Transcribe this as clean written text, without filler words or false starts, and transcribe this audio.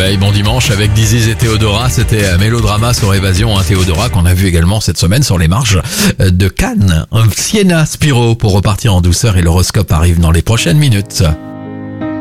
réveil, bon dimanche avec Diziz et Théodora. C'était Mélodrama sur Évasion, Théodora qu'on a vu également cette semaine sur les marges de Cannes. Sienna Spiro pour repartir en douceur et l'horoscope arrive dans les prochaines minutes.